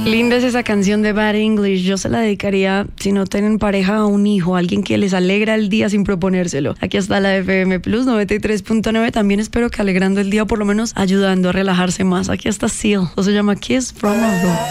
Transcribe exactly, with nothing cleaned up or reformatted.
Linda es esa canción de Bad English. Yo se la dedicaría, si no tienen pareja, a un hijo, a alguien que les alegra el día sin proponérselo. Aquí está la F M Plus noventa y tres punto nueve. También espero que alegrando el día, por lo menos ayudando a relajarse más. Aquí está Seal. Eso se llama Kiss from a Rose.